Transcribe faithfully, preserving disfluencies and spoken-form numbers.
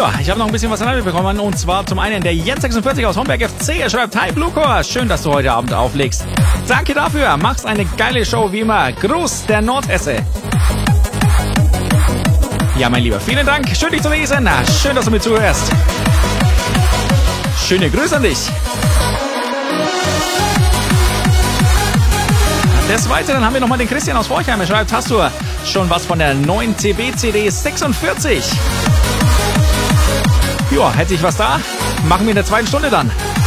Ja, ich habe noch ein bisschen was bekommen und zwar zum einen der Jens sechsundvierzig aus Homberg F C. Er schreibt: Hi Bluecore, schön, dass du heute Abend auflegst. Danke dafür, machst eine geile Show wie immer. Gruß, der Nordhesse. Ja, mein Lieber, vielen Dank. Schön, dich zu lesen. Schön, dass du mir zuhörst. Schöne Grüße an dich. Des Weiteren haben wir nochmal den Christian aus Forchheim. Er schreibt: Hast du schon was von der neuen T B-C D sechsundvierzig? Ja, hätte ich was da? Machen wir in der zweiten Stunde dann.